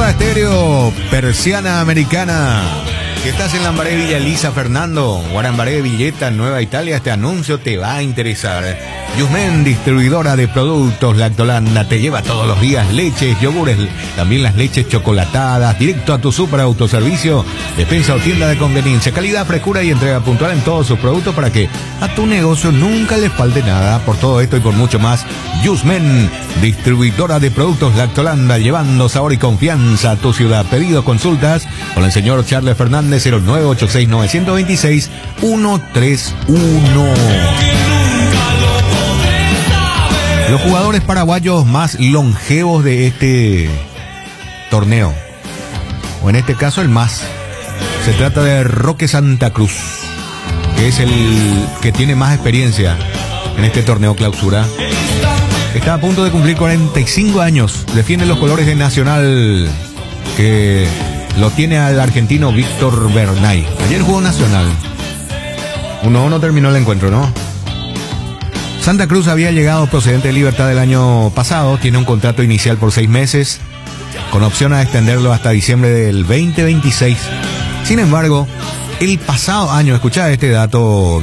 Soda Stereo, Persiana Americana. Si estás en Lambaré, Villa Elisa, Fernando, Guarambaré, Villeta, Nueva Italia, este anuncio te va a interesar. Yusmen, distribuidora de productos Lactolanda, te lleva todos los días leches, yogures, también las leches chocolatadas, directo a tu super autoservicio, despensa o tienda de conveniencia, calidad, frescura y entrega puntual en todos sus productos para que a tu negocio nunca le falte nada. Por todo esto y por mucho más, Yusmen, distribuidora de productos Lactolanda, llevando sabor y confianza a tu ciudad. Pedidos, consultas con el señor Charles Fernández, 0986-926-131. Los jugadores paraguayos más longevos de este torneo, o en este caso el más, se trata de Roque Santa Cruz, que es el que tiene más experiencia en este torneo clausura. Está a punto de cumplir 45 años, defiende los colores de Nacional, que lo tiene al argentino Víctor Bernay. Ayer jugó Nacional. 1-1 terminó el encuentro, ¿no? Santa Cruz había llegado procedente de Libertad el año pasado. Tiene un contrato inicial por 6 meses, con opción a extenderlo hasta diciembre del 2026. Sin embargo, el pasado año, escuchá este dato